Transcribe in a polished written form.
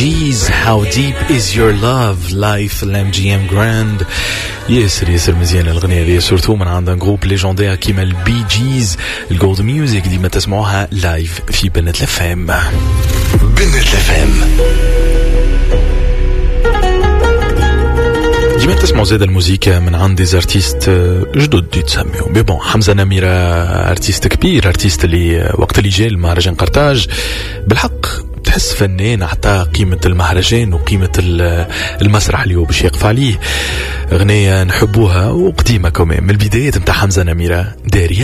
How deep is your love live l'MGM Grand. ياسر مزيان الأغنية دي سورتو من عندنا جروب ليجندير كيما البي جيز. الجولد ميوزك ديما تسمعوها لايف في بنت الفام. بنت الفام ديما تسمعوا زاد الموسيقى من عند دي ارتيست جدد يتسميو بون. حمزة نميرة ارتيست كبير، ارتيست اللي وقت اللي جاء المهرجان قرطاج بالحق تحس فنان عطاه قيمة المهرجان وقيمة المسرح اللي هو باش يقف عليه. أغنية نحبوها وقديمة كمان من البدايات متاع حمزة نميرة دارية.